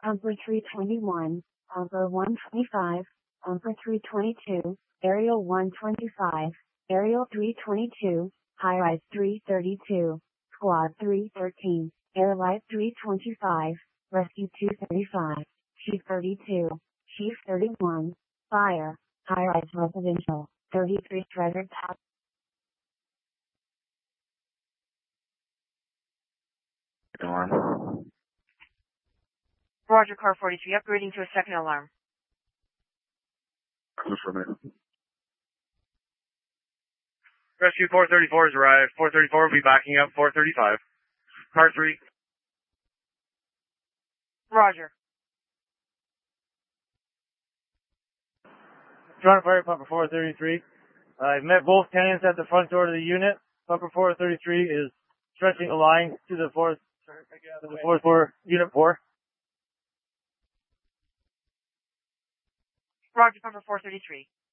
Pumper 321, Pumper 125, Pumper 322, Aerial 125, Aerial 322, High Rise 332, Squad 313, Airlight 325, Rescue 235, Chief 32, Chief 31, Fire, High Rise Residential, 33 Strider Top. Alarm. Roger, car 43, upgrading to a second alarm. Affirmative. Rescue 434 has arrived. 434 will be backing up 435. Car 3. Roger. Toronto Fire Pumper 433. I've met both tenants at the front door of the unit. Pumper 433 is stretching a line to the fourth floor, unit 4. Roger, Pumper 433.